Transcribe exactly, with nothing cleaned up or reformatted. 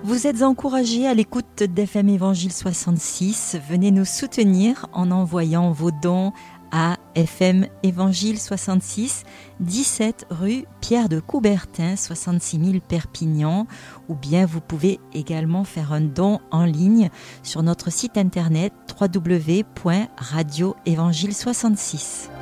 Vous êtes encouragés à l'écoute d'F M Évangile soixante-six. Venez nous soutenir en envoyant vos dons à F M Évangile soixante-six, dix-sept rue Pierre de Coubertin, soixante-six mille Perpignan, ou bien vous pouvez également faire un don en ligne sur notre site internet w w w point radio évangile soixante-six.